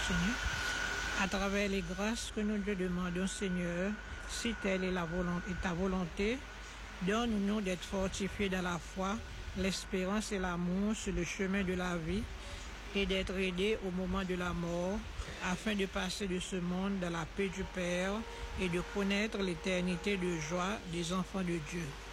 Seigneur. À travers les grâces que nous te demandons, Seigneur, si telle est ta volonté, donne-nous d'être fortifiés dans la foi, l'espérance et l'amour sur le chemin de la vie et d'être aidés au moment de la mort, afin de passer de ce monde dans la paix du Père et de connaître l'éternité de joie des enfants de Dieu.